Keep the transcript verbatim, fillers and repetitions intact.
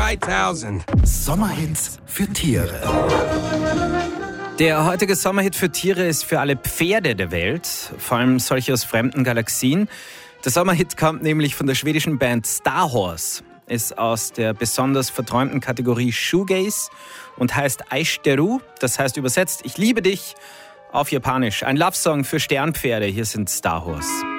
thousand. Sommerhits für Tiere. Der heutige Sommerhit für Tiere ist für alle Pferde der Welt, vor allem solche aus fremden Galaxien. Der Sommerhit kommt nämlich von der schwedischen Band Starhorse, ist aus der besonders verträumten Kategorie Shoegaze und heißt Aishiteru, das heißt übersetzt Ich liebe dich auf Japanisch. Ein Love-Song für Sternpferde, hier sind Starhorse.